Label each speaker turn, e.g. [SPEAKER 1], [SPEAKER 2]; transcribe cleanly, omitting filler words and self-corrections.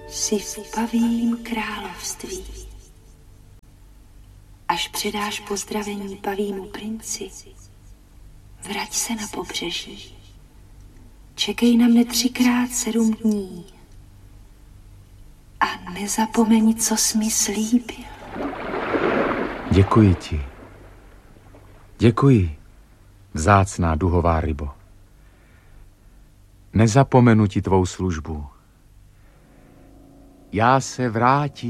[SPEAKER 1] Jsi v pavím království. Až předáš pozdravení pavímu princi, vrať se na pobřeží. Čekej na mne 3x7 dní. A nezapomeň, co jsi mi slíbil.
[SPEAKER 2] Děkuji ti. Děkuji, vzácná duhová rybo. Nezapomenu ti tvou službu. Já se vrátím.